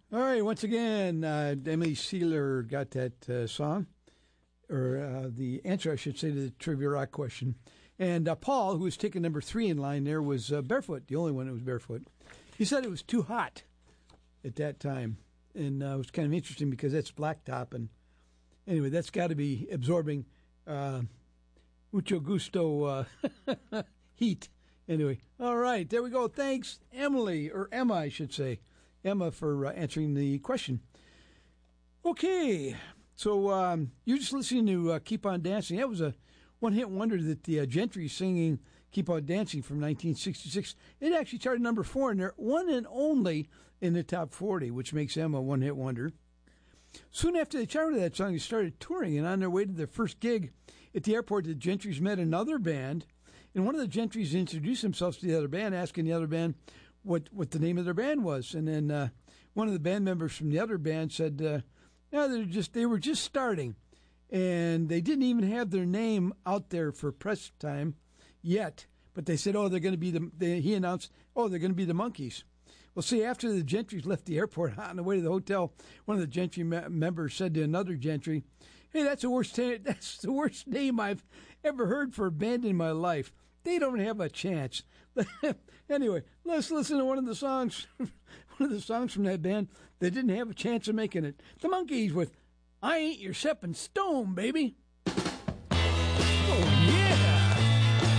All right, once again, Emily Sealer got that song, or the answer, I should say, to the Trivia Rock question. And Paul, who was taking number 3 in line there, was barefoot, the only one that was barefoot. He said it was too hot at that time. And it was kind of interesting because that's blacktop. And anyway, that's got to be absorbing mucho gusto heat. Anyway, all right, there we go. Thanks, Emily, or Emma, I should say. Emma, for answering the question. Okay, so you're just listening to Keep On Dancing. That was a one-hit wonder that the Gentry singing Keep On Dancing from 1966. It actually charted number 4 in there, one and only in the top 40, which makes Emma a one-hit wonder. Soon after they charted that song, they started touring, and on their way to their first gig at the airport, the Gentrys met another band, and one of the Gentrys introduced themselves to the other band, asking the other band what the name of their band was. And then one of the band members from the other band said, no, they were just starting, and they didn't even have their name out there for press time yet. But they said, they're going to be he announced, they're going to be the Monkees. Well, see, after the Gentrys left the airport on the way to the hotel, one of the Gentry members said to another Gentry, hey, that's the worst name I've ever heard for a band in my life. They don't have a chance. Anyway, let's listen to one of the songs from that band that didn't have a chance of making it. The Monkees with I Ain't Your Stepping Stone, baby.